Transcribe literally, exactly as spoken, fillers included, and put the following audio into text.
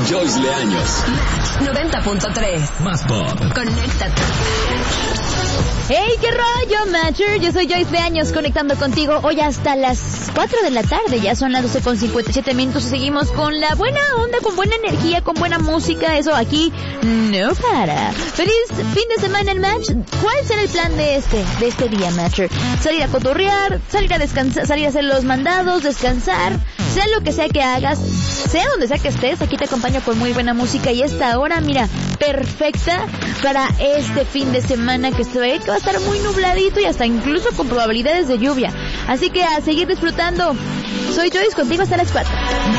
Joyce Leaños. Match noventa punto tres. Más pop. Conéctate. Hey, qué rollo, Matcher. Yo soy Joyce Leaños conectando contigo hoy hasta las cuatro de la tarde. Ya son las doce con cincuenta y siete minutos y seguimos con la buena onda, con buena energía, con buena música. Eso aquí no para. Feliz fin de semana en Match. ¿Cuál será el plan de este, de este día, Matcher? Salir a cotorrear, salir a descansar, salir a hacer los mandados, descansar, sea lo que sea que hagas, sea donde sea que estés, aquí te acompaño con muy buena música y esta hora, mira, perfecta para este fin de semana que se ve que va a estar muy nubladito y hasta incluso con probabilidades de lluvia. Así que a seguir disfrutando. Soy Joyce, contigo hasta las cuatro.